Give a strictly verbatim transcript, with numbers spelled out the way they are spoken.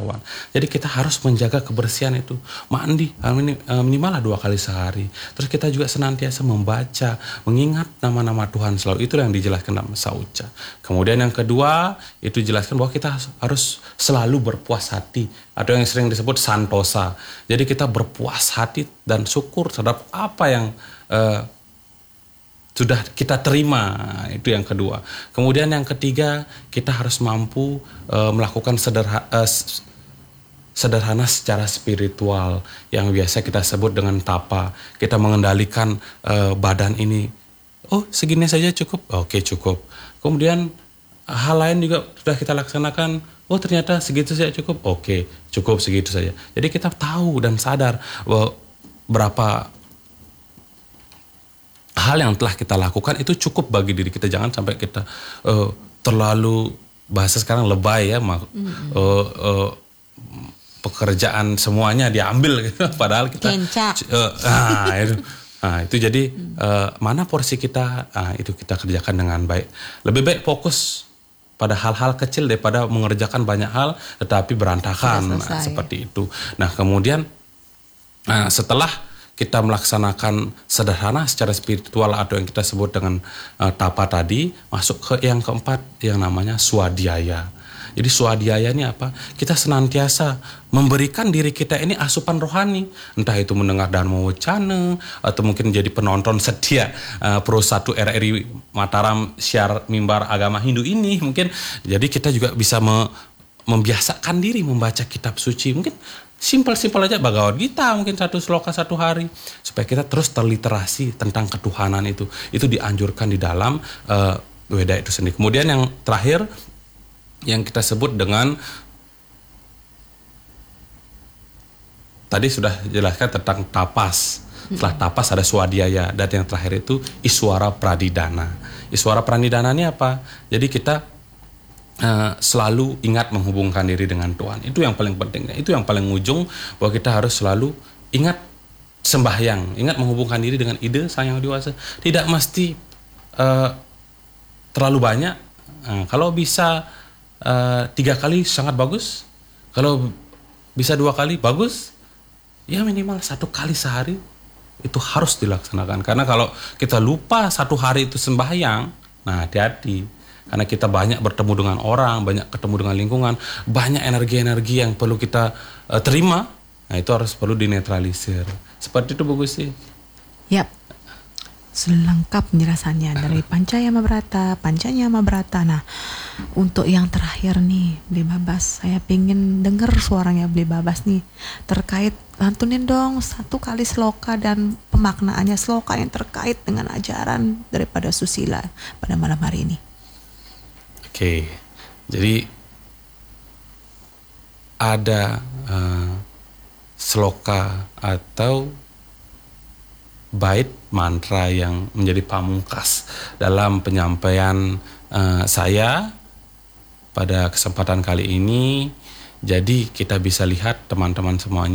pengetahuan. Jadi kita harus menjaga kebersihan itu. Mandi minimal lah dua kali sehari. Terus kita juga senantiasa membaca, mengingat nama-nama Tuhan selalu. Itu yang dijelaskan dalam sauca. Kemudian yang kedua, itu jelaskan bahwa kita harus selalu berpuas hati. Atau yang sering disebut santosa. Jadi kita berpuas hati dan syukur terhadap apa yang uh, sudah kita terima, itu yang kedua. Kemudian yang ketiga, kita harus mampu uh, melakukan sederhana, uh, sederhana secara spiritual yang biasa kita sebut dengan tapa. Kita mengendalikan uh, badan ini. Oh, segini saja cukup? Oke, cukup. Kemudian hal lain juga sudah kita laksanakan. Oh, ternyata segitu saja cukup? Oke, cukup segitu saja. Jadi kita tahu dan sadar bahwa berapa hal yang telah kita lakukan itu cukup bagi diri kita. Jangan sampai kita uh, terlalu, bahasa sekarang lebay ya, mm-hmm. uh, uh, pekerjaan semuanya diambil gitu. Padahal kita uh, ah, itu, nah, itu jadi uh, mana porsi kita, uh, itu kita kerjakan dengan baik. Lebih baik fokus pada hal-hal kecil daripada mengerjakan banyak hal tetapi berantakan. Nah, seperti itu. Nah, kemudian uh, setelah kita melaksanakan sederhana secara spiritual atau yang kita sebut dengan uh, tapa tadi, masuk ke yang keempat yang namanya swadhyaya. Jadi swadhyaya ini apa? Kita senantiasa memberikan diri kita ini asupan rohani. Entah itu mendengar Dharma Wacana atau mungkin jadi penonton setia uh, Pro satu R R I Mataram siar mimbar agama Hindu ini mungkin. Jadi kita juga bisa me- membiasakan diri membaca kitab suci. Mungkin simpel-simpel aja Bhagavad Gita mungkin satu sloka satu hari supaya kita terus terliterasi tentang ketuhanan itu. Itu dianjurkan di dalam uh, Weda itu sendiri. Kemudian yang terakhir yang kita sebut dengan tadi sudah jelaskan tentang tapas. Setelah tapas ada swadhyaya dan yang terakhir itu Iswara Pradidana. Iswara Pradidana ini apa? Jadi kita Uh, selalu ingat menghubungkan diri dengan Tuhan. Itu yang paling penting. Itu yang paling ujung bahwa kita harus selalu ingat sembahyang, ingat menghubungkan diri dengan ide Sang Yang Widi Wasa. Tidak mesti uh, terlalu banyak. Uh, kalau bisa uh, tiga kali sangat bagus. Kalau bisa dua kali bagus. Ya minimal satu kali sehari itu harus dilaksanakan. Karena kalau kita lupa satu hari itu sembahyang, nah hati-hati. Karena kita banyak bertemu dengan orang, banyak ketemu dengan lingkungan, banyak energi-energi yang perlu kita uh, terima. Nah itu harus perlu dinetralisir. Seperti itu Bu Gusti. Yap. Selengkap penjelasannya dari Pancayama Brata, Pancanyama Brata. Nah, untuk yang terakhir nih, Bli Babas, saya pengen dengar suaranya Bli Babas nih terkait, lantunin dong satu kali sloka dan pemaknaannya sloka yang terkait dengan ajaran daripada susila pada malam hari ini. Oke, jadi ada uh, sloka atau bait mantra yang menjadi pamungkas dalam penyampaian uh, saya pada kesempatan kali ini. Jadi kita bisa lihat teman-teman semuanya